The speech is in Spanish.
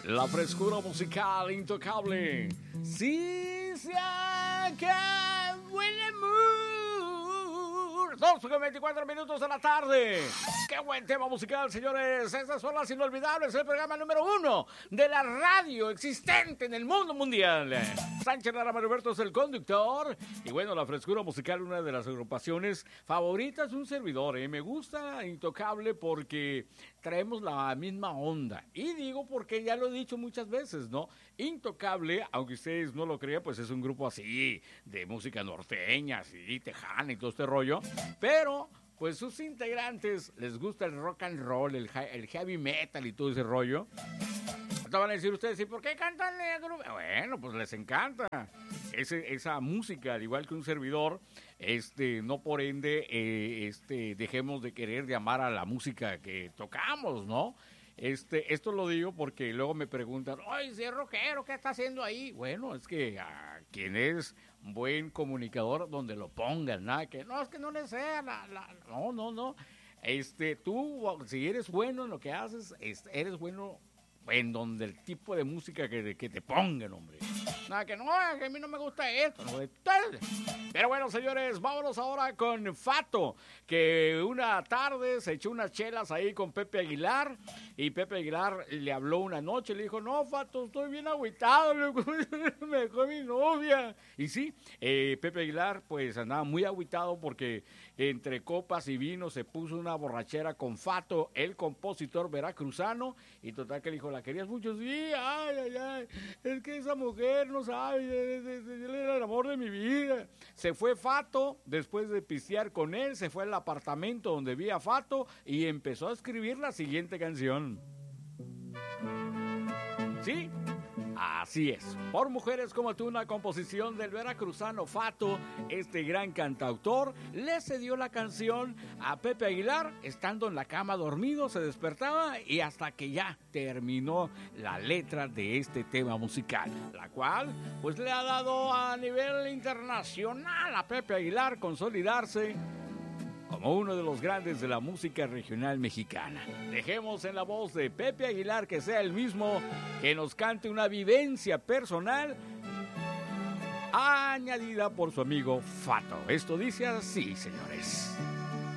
La frescura musical intocable. Sí se acabó el amor. 2:24 de la tarde. Qué buen tema musical, señores. Estas son las inolvidables, el programa número 1 de la radio existente en el mundo mundial. Sánchez Lara Roberto es el conductor. Y bueno, la frescura musical, una de las agrupaciones favoritas de un servidor. Me gusta Intocable porque traemos la misma onda. Y digo porque ya lo he dicho muchas veces, ¿no? Intocable, aunque ustedes no lo crean, pues es un grupo así, de música norteña, así, tejana y todo este rollo. Pero pues sus integrantes les gusta el rock and roll, el heavy metal y todo ese rollo. Te van a decir ustedes, ¿y por qué cantan negro? Bueno, pues les encanta esa música, al igual que un servidor. No por ende dejemos de querer llamar a la música que tocamos, ¿no? Esto lo digo porque luego me preguntan, ¡ay, si es rockero, qué está haciendo ahí! Bueno, es que quien es buen comunicador, donde lo pongan, nada que, no, es que no le sea, no. Tú, si eres bueno en lo que haces, eres bueno en donde el tipo de música que te pongan, hombre. Nada que no, que a mí no me gusta esto. No. Pero bueno, señores, vámonos ahora con Fato, que una tarde se echó unas chelas ahí con Pepe Aguilar, y Pepe Aguilar le habló una noche, le dijo, no, Fato, estoy bien agüitado, me dejó mi novia. Y sí, Pepe Aguilar pues andaba muy agüitado porque entre copas y vino se puso una borrachera con Fato, el compositor veracruzano, y total que le dijo, ¿la querías mucho? Sí, ay, es que esa mujer no sabe, él era el amor de mi vida. Se fue Fato, después de pistear con él, se fue al apartamento donde vivía Fato y empezó a escribir la siguiente canción. ¿Sí? Así es, Por Mujeres Como Tú, una composición del veracruzano Fato, este gran cantautor, le cedió la canción a Pepe Aguilar, estando en la cama dormido, se despertaba y hasta que ya terminó la letra de este tema musical, la cual pues le ha dado a nivel internacional a Pepe Aguilar consolidarse como uno de los grandes de la música regional mexicana. Dejemos en la voz de Pepe Aguilar que sea el mismo que nos cante una vivencia personal añadida por su amigo Fato. Esto dice así, señores.